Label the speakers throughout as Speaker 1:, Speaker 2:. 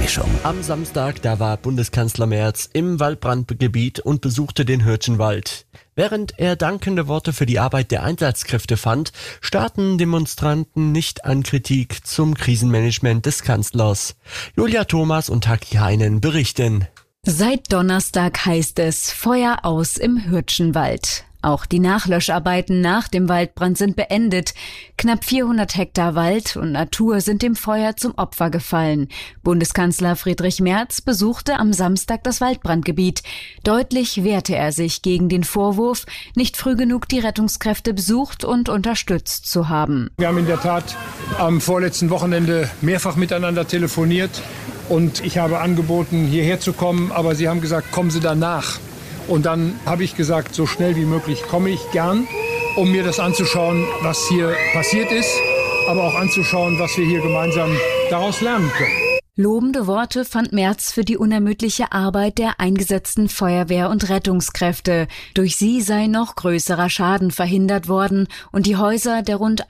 Speaker 1: Mischung.
Speaker 2: Am Samstag, da war Bundeskanzler Merz im Waldbrandgebiet und besuchte den Hürtgenwald. Während er dankende Worte für die Arbeit der Einsatzkräfte fand, starrten Demonstranten nicht an Kritik zum Krisenmanagement des Kanzlers. Julia Thomas und Haki Heinen berichten.
Speaker 3: Seit Donnerstag heißt es Feuer aus im Hürtgenwald. Auch die Nachlöscharbeiten nach dem Waldbrand sind beendet. Knapp 400 Hektar Wald und Natur sind dem Feuer zum Opfer gefallen. Bundeskanzler Friedrich Merz besuchte am Samstag das Waldbrandgebiet. Deutlich wehrte er sich gegen den Vorwurf, nicht früh genug die Rettungskräfte besucht und unterstützt zu haben.
Speaker 4: Wir haben in der Tat am vorletzten Wochenende mehrfach miteinander telefoniert und ich habe angeboten, hierher zu kommen, aber Sie haben gesagt, kommen Sie danach. Und dann habe ich gesagt, so schnell wie möglich komme ich gern, um mir das anzuschauen, was hier passiert ist, aber auch anzuschauen, was wir hier gemeinsam daraus lernen können.
Speaker 3: Lobende Worte fand Merz für die unermüdliche Arbeit der eingesetzten Feuerwehr- und Rettungskräfte. Durch sie sei noch größerer Schaden verhindert worden und die Häuser der rund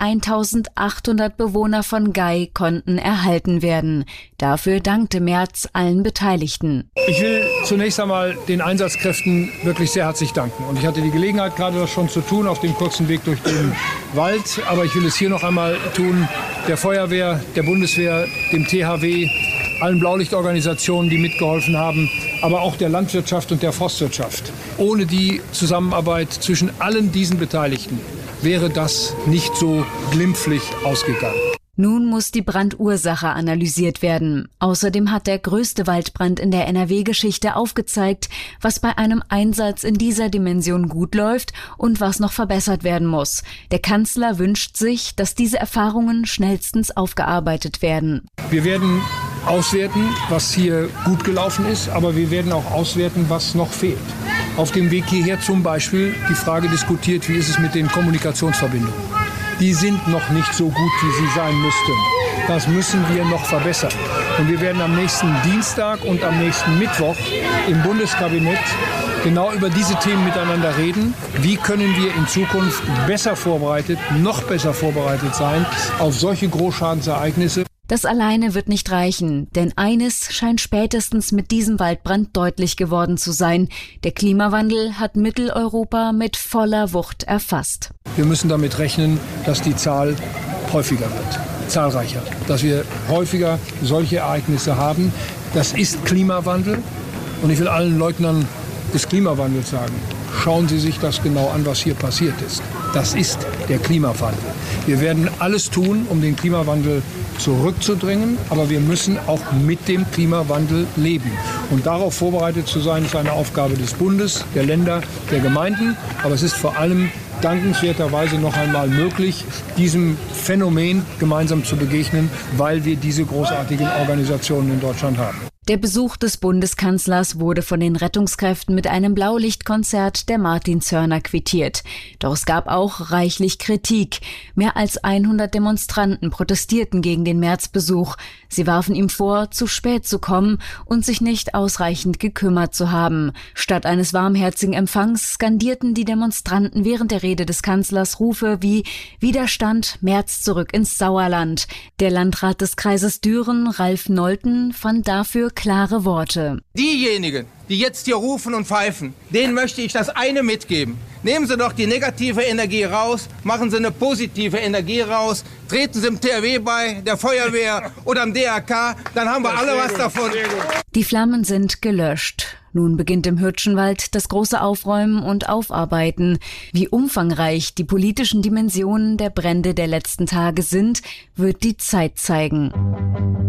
Speaker 3: 1800 Bewohner von Gay konnten erhalten werden. Dafür dankte Merz allen Beteiligten.
Speaker 4: Ich will zunächst einmal den Einsatzkräften wirklich sehr herzlich danken. Und ich hatte die Gelegenheit, gerade das schon zu tun, auf dem kurzen Weg durch den Wald. Aber ich will es hier noch einmal tun, der Feuerwehr, der Bundeswehr, dem THW, allen Blaulichtorganisationen, die mitgeholfen haben, aber auch der Landwirtschaft und der Forstwirtschaft. Ohne die Zusammenarbeit zwischen allen diesen Beteiligten wäre das nicht so glimpflich ausgegangen.
Speaker 3: Nun muss die Brandursache analysiert werden. Außerdem hat der größte Waldbrand in der NRW-Geschichte aufgezeigt, was bei einem Einsatz in dieser Dimension gut läuft und was noch verbessert werden muss. Der Kanzler wünscht sich, dass diese Erfahrungen schnellstens aufgearbeitet werden.
Speaker 4: Wir werden auswerten, was hier gut gelaufen ist, aber wir werden auch auswerten, was noch fehlt. Auf dem Weg hierher zum Beispiel die Frage diskutiert, wie ist es mit den Kommunikationsverbindungen. Die sind noch nicht so gut, wie sie sein müssten. Das müssen wir noch verbessern. Und wir werden am nächsten Dienstag und am nächsten Mittwoch im Bundeskabinett genau über diese Themen miteinander reden. Wie können wir in Zukunft besser vorbereitet, noch besser vorbereitet sein auf solche Großschadensereignisse?
Speaker 3: Das alleine wird nicht reichen, denn eines scheint spätestens mit diesem Waldbrand deutlich geworden zu sein. Der Klimawandel hat Mitteleuropa mit voller Wucht erfasst.
Speaker 4: Wir müssen damit rechnen, dass die Zahl häufiger wird, zahlreicher, dass wir häufiger solche Ereignisse haben. Das ist Klimawandel und ich will allen Leugnern des Klimawandels sagen, schauen Sie sich das genau an, was hier passiert ist. Das ist der Klimawandel. Wir werden alles tun, um den Klimawandel zurückzudrängen, aber wir müssen auch mit dem Klimawandel leben. Und darauf vorbereitet zu sein, ist eine Aufgabe des Bundes, der Länder, der Gemeinden. Aber es ist vor allem dankenswerterweise noch einmal möglich, diesem Phänomen gemeinsam zu begegnen, weil wir diese großartigen Organisationen in Deutschland haben.
Speaker 3: Der Besuch des Bundeskanzlers wurde von den Rettungskräften mit einem Blaulichtkonzert der Martinshörner quittiert. Doch es gab auch reichlich Kritik. Mehr als 100 Demonstranten protestierten gegen den Märzbesuch. Sie warfen ihm vor, zu spät zu kommen und sich nicht ausreichend gekümmert zu haben. Statt eines warmherzigen Empfangs skandierten die Demonstranten während der Rede des Kanzlers Rufe wie Widerstand, Merz zurück ins Sauerland. Der Landrat des Kreises Düren, Ralf Nolten, fand dafür klare Worte.
Speaker 5: Diejenigen, die jetzt hier rufen und pfeifen, denen möchte ich das eine mitgeben. Nehmen Sie doch die negative Energie raus, machen Sie eine positive Energie raus, treten Sie im THW bei, der Feuerwehr oder am DRK, dann haben wir alle was davon.
Speaker 3: Die Flammen sind gelöscht. Nun beginnt im Hürtgenwald das große Aufräumen und Aufarbeiten. Wie umfangreich die politischen Dimensionen der Brände der letzten Tage sind, wird die Zeit zeigen.